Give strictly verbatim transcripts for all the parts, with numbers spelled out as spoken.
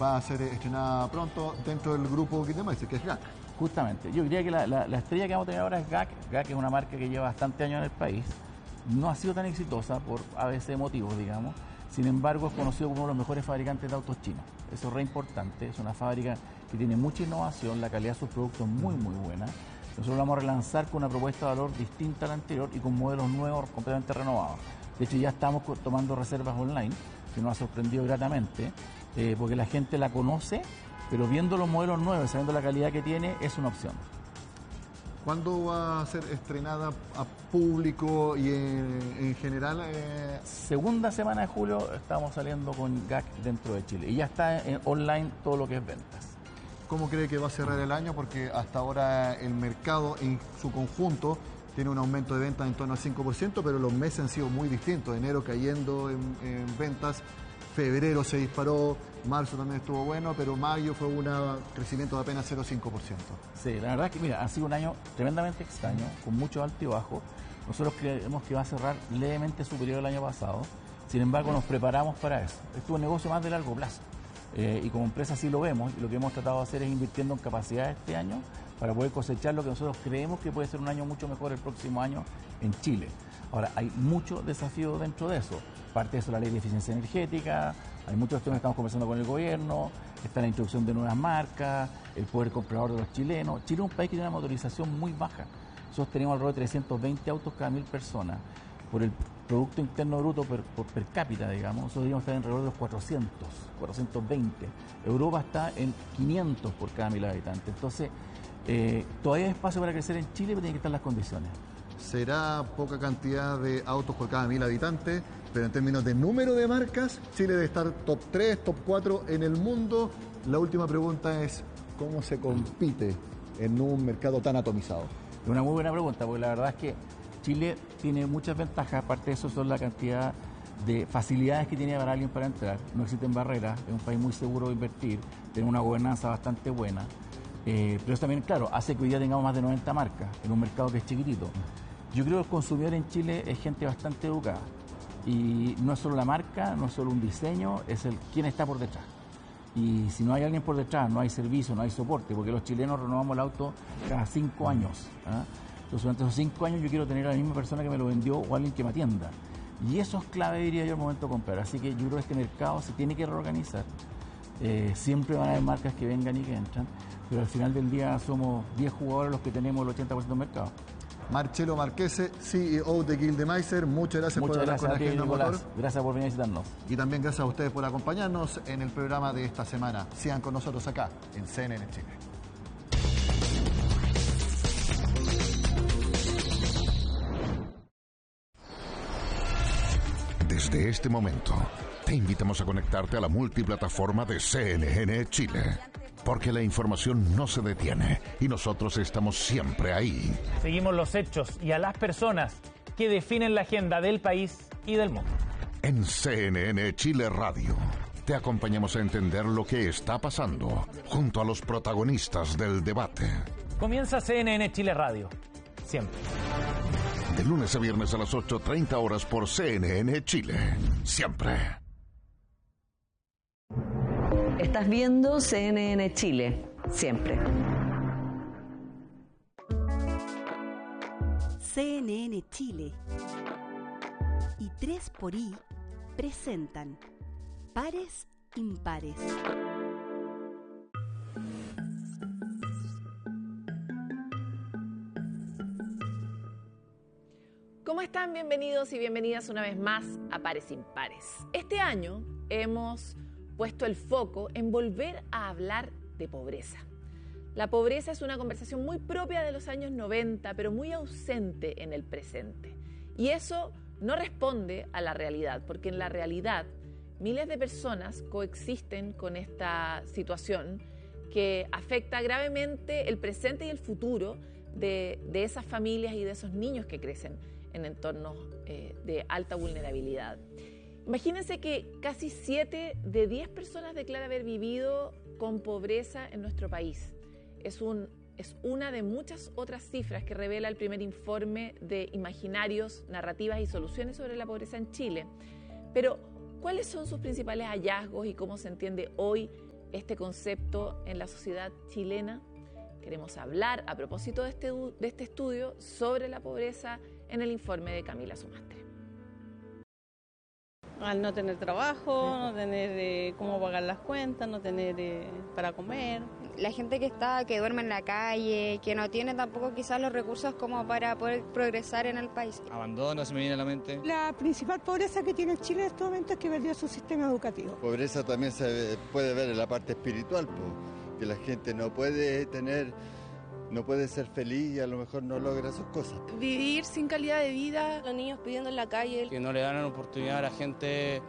va a ser estrenada pronto dentro del grupo Gildemeister, que es G A C. Justamente, yo diría que la, la, la estrella que vamos a tener ahora es G A C. G A C es una marca que lleva bastante años en el país, no ha sido tan exitosa por a veces motivos, digamos. Sin embargo, es conocido como uno de los mejores fabricantes de autos chinos. Eso es re importante, es una fábrica que tiene mucha innovación, la calidad de sus productos es muy, muy buena. Nosotros lo vamos a relanzar con una propuesta de valor distinta a la anterior y con modelos nuevos, completamente renovados. De hecho, ya estamos tomando reservas online, que nos ha sorprendido gratamente, eh, porque la gente la conoce, pero viendo los modelos nuevos, sabiendo la calidad que tiene, es una opción. ¿Cuándo va a ser estrenada a público y en, en general? Eh... Segunda semana de julio estamos saliendo con G A C dentro de Chile y ya está en online todo lo que es ventas. ¿Cómo cree que va a cerrar el año? Porque hasta ahora el mercado en su conjunto tiene un aumento de ventas en torno al cinco por ciento, pero los meses han sido muy distintos. Enero cayendo en, en ventas, febrero se disparó, marzo también estuvo bueno, pero mayo fue un crecimiento de apenas cero coma cinco por ciento. Sí, la verdad es que mira, ha sido un año tremendamente extraño, con mucho alto y bajo. Nosotros creemos que va a cerrar levemente superior al año pasado, sin embargo nos preparamos para eso. Esto es un negocio más de largo plazo. Eh, y como empresa sí lo vemos, y lo que hemos tratado de hacer es invirtiendo en capacidad este año para poder cosechar lo que nosotros creemos que puede ser un año mucho mejor el próximo año en Chile. Ahora, hay muchos desafíos dentro de eso. Parte de eso la ley de eficiencia energética, hay muchos temas que estamos conversando con el gobierno, está la introducción de nuevas marcas, el poder comprador de los chilenos. Chile es un país que tiene una motorización muy baja. Nosotros tenemos alrededor de trescientos veinte autos cada mil personas. Por el Producto Interno Bruto per, por, per cápita, digamos, nosotros deberíamos estar alrededor de los cuatrocientos, cuatrocientos veinte. Europa está en quinientos por cada mil habitantes. Entonces, eh, todavía hay espacio para crecer en Chile, pero tienen que estar las condiciones. Será poca cantidad de autos por cada mil habitantes, pero en términos de número de marcas, Chile debe estar top tres, top cuatro en el mundo. La última pregunta es, ¿cómo se compite en un mercado tan atomizado? Es una muy buena pregunta, porque la verdad es que Chile tiene muchas ventajas, aparte de eso son la cantidad de facilidades que tiene para alguien para entrar, no existen barreras, es un país muy seguro de invertir, tiene una gobernanza bastante buena, eh, pero eso también, claro, hace que hoy día tengamos más de noventa marcas en un mercado que es chiquitito. Yo creo que el consumidor en Chile es gente bastante educada y no es solo la marca, no es solo un diseño, es el quién está por detrás. Y si no hay alguien por detrás, no hay servicio, no hay soporte, porque los chilenos renovamos el auto cada cinco años. ¿eh? Entonces, durante esos cinco años yo quiero tener a la misma persona que me lo vendió o alguien que me atienda. Y eso es clave, diría yo, al momento de comprar. Así que yo creo que este mercado se tiene que reorganizar. Eh, siempre van a haber marcas que vengan y que entran, pero al final del día somos diez jugadores los que tenemos el ochenta por ciento del mercado. Marcelo Marchese, C E O de Gildemeister, muchas gracias muchas por hablar gracias con Agenda Motor. Gracias por venir a visitarnos. Y también gracias a ustedes por acompañarnos en el programa de esta semana. Sigan con nosotros acá en C N N Chile. Desde este momento, te invitamos a conectarte a la multiplataforma de C N N Chile. Porque la información no se detiene y nosotros estamos siempre ahí. Seguimos los hechos y a las personas que definen la agenda del país y del mundo. En C N N Chile Radio, te acompañamos a entender lo que está pasando junto a los protagonistas del debate. Comienza C N N Chile Radio, siempre. De lunes a viernes a las ocho treinta horas por C N N Chile, siempre. Estás viendo C N N Chile, siempre. C N N Chile y tres por I presentan Pares Impares. ¿Cómo están? Bienvenidos y bienvenidas una vez más a Pares Impares. Este año hemos puesto el foco en volver a hablar de pobreza. La pobreza es una conversación muy propia de los años noventa, pero muy ausente en el presente. Y eso no responde a la realidad, porque en la realidad miles de personas coexisten con esta situación que afecta gravemente el presente y el futuro de, de esas familias y de esos niños que crecen en entornos eh, de alta vulnerabilidad. Imagínense que casi siete de diez personas declaran haber vivido con pobreza en nuestro país. Es, un, es una de muchas otras cifras que revela el primer informe de Imaginarios, Narrativas y Soluciones sobre la Pobreza en Chile. Pero, ¿cuáles son sus principales hallazgos y cómo se entiende hoy este concepto en la sociedad chilena? Queremos hablar a propósito de este, de este estudio sobre la pobreza en el informe de Camila Sumastre. Al no tener trabajo, no tener eh, cómo pagar las cuentas, no tener eh, para comer. La gente que está, que duerme en la calle, que no tiene tampoco quizás los recursos como para poder progresar en el país. Abandono se me viene a la mente. La principal pobreza que tiene Chile en este momento es que perdió su sistema educativo. Pobreza también se puede ver en la parte espiritual, pues, que la gente no puede tener, no puede ser feliz y a lo mejor no logra sus cosas. Vivir sin calidad de vida. Los niños pidiendo en la calle. Que no le dan la oportunidad a la gente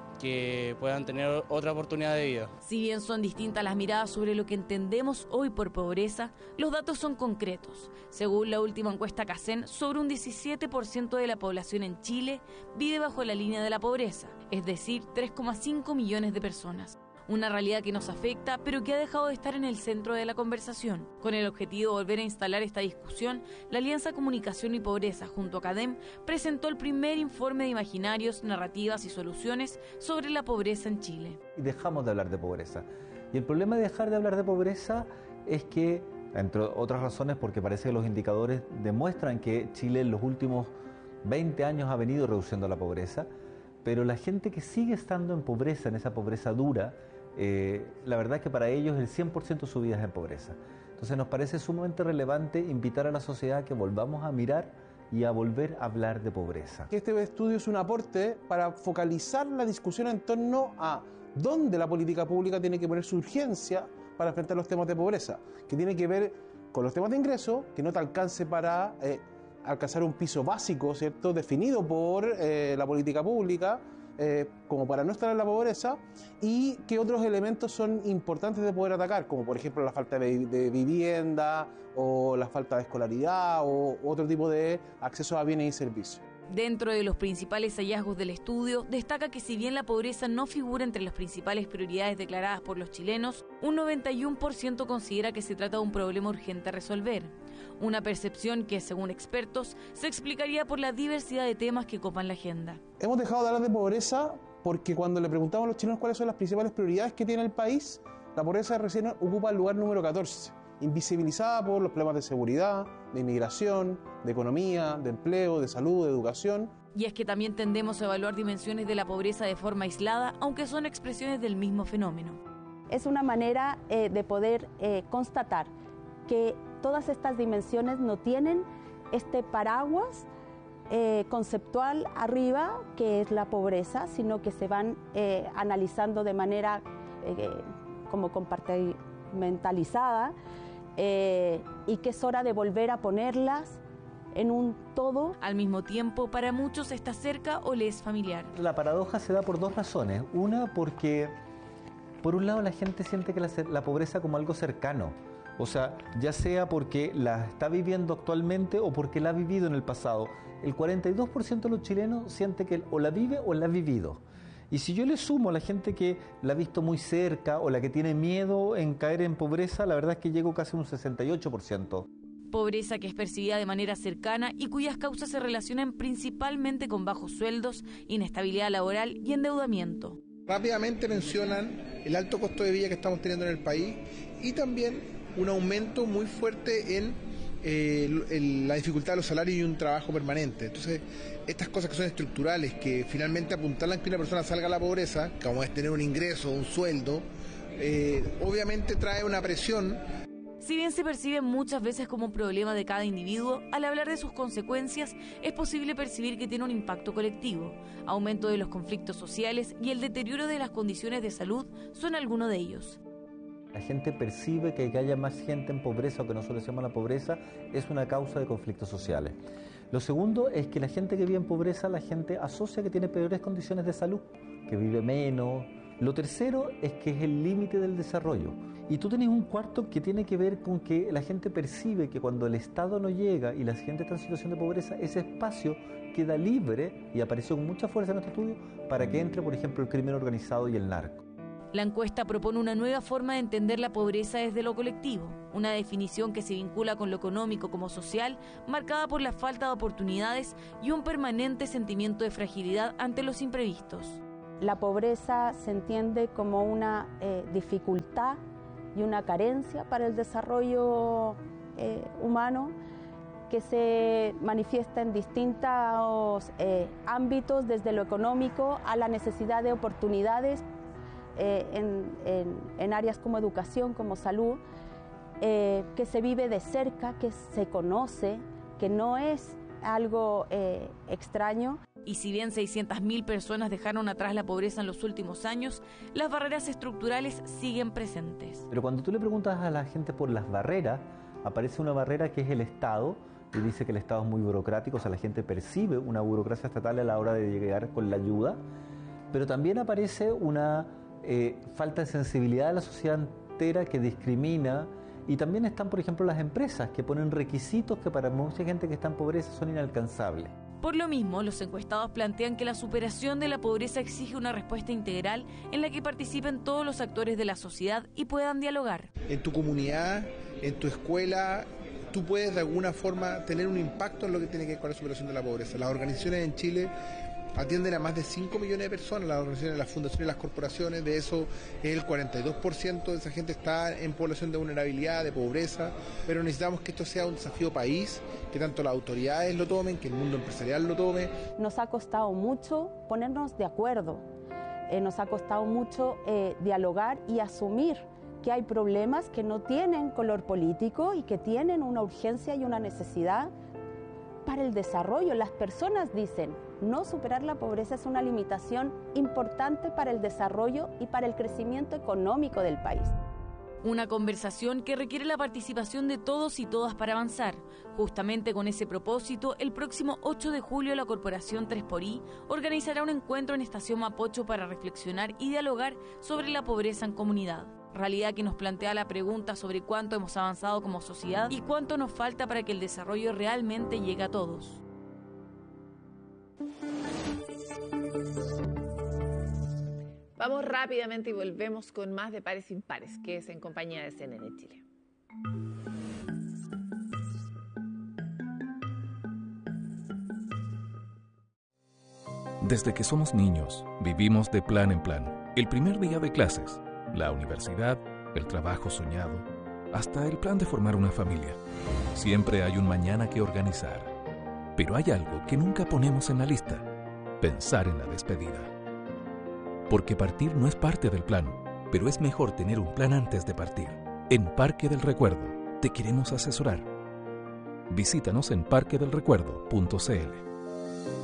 que puedan tener otra oportunidad de vida. Si bien son distintas las miradas sobre lo que entendemos hoy por pobreza, los datos son concretos. Según la última encuesta CACEN, sobre un diecisiete por ciento de la población en Chile vive bajo la línea de la pobreza, es decir, tres coma cinco millones de personas. Una realidad que nos afecta, pero que ha dejado de estar en el centro de la conversación. Con el objetivo de volver a instalar esta discusión, la Alianza Comunicación y Pobreza, junto a CADEM, presentó el primer informe de imaginarios, narrativas y soluciones sobre la pobreza en Chile. Y dejamos de hablar de pobreza. Y el problema de dejar de hablar de pobreza es que, entre otras razones, porque parece que los indicadores demuestran que Chile en los últimos veinte años ha venido reduciendo la pobreza, pero la gente que sigue estando en pobreza, en esa pobreza dura, Eh, la verdad es que para ellos el cien por ciento de su vida es en pobreza. Entonces nos parece sumamente relevante invitar a la sociedad a que volvamos a mirar y a volver a hablar de pobreza. Este estudio es un aporte para focalizar la discusión en torno a dónde la política pública tiene que poner su urgencia para enfrentar los temas de pobreza, que tiene que ver con los temas de ingreso, que no te alcance para eh, alcanzar un piso básico, ¿cierto?, definido por eh, la política pública, Eh, como para no estar en la pobreza, y que otros elementos son importantes de poder atacar, como por ejemplo la falta de, de vivienda o la falta de escolaridad o otro tipo de acceso a bienes y servicios. Dentro de los principales hallazgos del estudio, destaca que si bien la pobreza no figura entre las principales prioridades declaradas por los chilenos, un noventa y uno por ciento considera que se trata de un problema urgente a resolver. Una percepción que, según expertos, se explicaría por la diversidad de temas que copan la agenda. Hemos dejado de hablar de pobreza porque cuando le preguntamos a los chilenos cuáles son las principales prioridades que tiene el país, la pobreza recién ocupa el lugar número catorce, invisibilizada por los problemas de seguridad, de inmigración, de economía, de empleo, de salud, de educación. Y es que también tendemos a evaluar dimensiones de la pobreza de forma aislada, aunque son expresiones del mismo fenómeno. Es una manera eh, de poder eh, constatar que todas estas dimensiones no tienen este paraguas eh, conceptual arriba, que es la pobreza, sino que se van eh, analizando de manera eh, como compartimentalizada, eh, y que es hora de volver a ponerlas en un todo. Al mismo tiempo, para muchos está cerca o le es familiar. La paradoja se da por dos razones. Una, porque por un lado la gente siente que la, la pobreza como algo cercano. O sea, ya sea porque la está viviendo actualmente o porque la ha vivido en el pasado. El cuarenta y dos por ciento de los chilenos siente que o la vive o la ha vivido. Y si yo le sumo a la gente que la ha visto muy cerca o la que tiene miedo en caer en pobreza, la verdad es que llego casi a un sesenta y ocho por ciento. Pobreza que es percibida de manera cercana y cuyas causas se relacionan principalmente con bajos sueldos, inestabilidad laboral y endeudamiento. Rápidamente mencionan el alto costo de vida que estamos teniendo en el país y también un aumento muy fuerte en eh, el, la dificultad de los salarios y un trabajo permanente. Entonces, estas cosas que son estructurales, que finalmente apuntalan que una persona salga a la pobreza, como es tener un ingreso, un sueldo, eh, obviamente trae una presión. Si bien se percibe muchas veces como un problema de cada individuo, al hablar de sus consecuencias es posible percibir que tiene un impacto colectivo. Aumento de los conflictos sociales y el deterioro de las condiciones de salud son algunos de ellos. La gente percibe que, que haya más gente en pobreza o que no soluciona la pobreza es una causa de conflictos sociales. Lo segundo es que la gente que vive en pobreza, la gente asocia que tiene peores condiciones de salud, que vive menos. Lo tercero es que es el límite del desarrollo. Y tú tenés un cuarto que tiene que ver con que la gente percibe que cuando el Estado no llega y la gente está en situación de pobreza, ese espacio queda libre, y apareció con mucha fuerza en nuestro estudio, para que entre, por ejemplo, el crimen organizado y el narco. La encuesta propone una nueva forma de entender la pobreza desde lo colectivo, una definición que se vincula con lo económico como social, marcada por la falta de oportunidades y un permanente sentimiento de fragilidad ante los imprevistos. la pobreza se entiende como una eh, dificultad y una carencia para el desarrollo eh, humano que se manifiesta en distintos eh, ámbitos, desde lo económico a la necesidad de oportunidades eh, en, en, en áreas como educación, como salud, eh, que se vive de cerca, que se conoce, que no es algo eh, extraño. Y si bien seiscientas mil personas dejaron atrás la pobreza en los últimos años, las barreras estructurales siguen presentes. Pero cuando tú le preguntas a la gente por las barreras, aparece una barrera que es el Estado, y dice que el Estado es muy burocrático, o sea, la gente percibe una burocracia estatal a la hora de llegar con la ayuda, pero también aparece una eh, falta de sensibilidad de la sociedad entera que discrimina, y también están, por ejemplo, las empresas que ponen requisitos que para mucha gente que está en pobreza son inalcanzables. Por lo mismo, los encuestados plantean que la superación de la pobreza exige una respuesta integral en la que participen todos los actores de la sociedad y puedan dialogar. En tu comunidad, en tu escuela, tú puedes de alguna forma tener un impacto en lo que tiene que ver con la superación de la pobreza. Las organizaciones en Chile atienden a más de cinco millones de personas, las organizaciones, las fundaciones, las corporaciones, de eso el cuarenta y dos por ciento de esa gente está en población de vulnerabilidad, de pobreza, pero necesitamos que esto sea un desafío país, que tanto las autoridades lo tomen, que el mundo empresarial lo tome. Nos ha costado mucho ponernos de acuerdo, eh, nos ha costado mucho eh, dialogar y asumir que hay problemas que no tienen color político y que tienen una urgencia y una necesidad para el desarrollo. Las personas dicen, no superar la pobreza es una limitación importante para el desarrollo y para el crecimiento económico del país. Una conversación que requiere la participación de todos y todas para avanzar. Justamente con ese propósito, el próximo ocho de julio la Corporación tres por I organizará un encuentro en Estación Mapocho para reflexionar y dialogar sobre la pobreza en comunidad. Realidad que nos plantea la pregunta sobre cuánto hemos avanzado como sociedad y cuánto nos falta para que el desarrollo realmente llegue a todos. Vamos rápidamente y volvemos con más de Pares Impares, que es en compañía de C N N Chile. Desde que somos niños, vivimos de plan en plan. El primer día de clases, la universidad, el trabajo soñado, hasta el plan de formar una familia. Siempre hay un mañana que organizar. Pero hay algo que nunca ponemos en la lista: pensar en la despedida. Porque partir no es parte del plan, pero es mejor tener un plan antes de partir. En Parque del Recuerdo te queremos asesorar. Visítanos en parque del recuerdo punto c l.